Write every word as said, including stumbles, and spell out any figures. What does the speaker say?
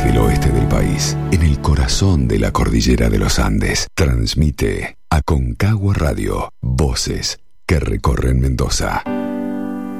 del oeste del país, en el corazón de la cordillera de los Andes. Transmite Aconcagua Radio, voces que recorren Mendoza.